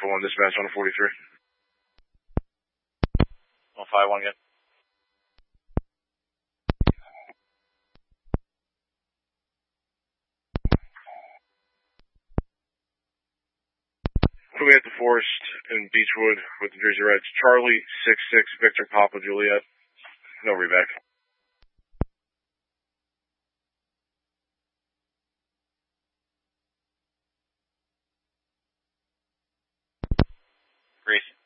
Alpha 1 dispatch on a 43. 151 again. Moving at the Forest in Beechwood with the Jersey Reds. Charlie 66 Victor Papa Juliet. No reback. Grease.